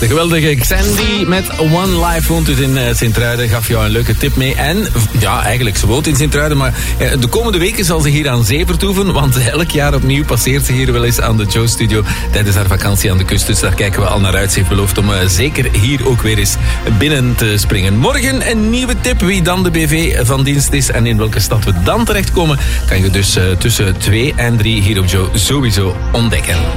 De geweldige Xandy met One Life woont dus in Sint-Truiden. Gaf jou een leuke tip mee. En ja, eigenlijk, ze woont in Sint-Truiden. Maar de komende weken zal ze hier aan zee vertoeven. Want elk jaar opnieuw passeert ze hier wel eens aan de Joe Studio tijdens haar vakantie aan de kust. Dus daar kijken we al naar uit. Ze heeft beloofd om zeker hier ook weer eens binnen te springen. Morgen een nieuwe tip. Wie dan de BV van dienst is en in welke stad we dan terechtkomen, kan je dus tussen 2 en 3 hier op Joe sowieso ontdekken.